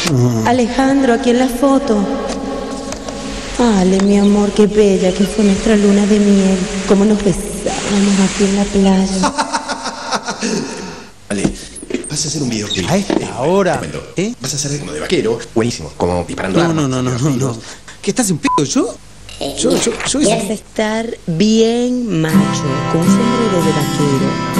Alejandro, aquí en la foto. Ale, mi amor, qué bella que fue nuestra luna de miel. Cómo nos besábamos aquí en la playa. Ale, vas a hacer un videoclip. A esta hora. Vas a hacer como de vaquero, buenísimo, como disparando armas. No. ¿Qué estás en pico? ¿Yo? Vas a estar bien macho, con un sombrero de vaquero.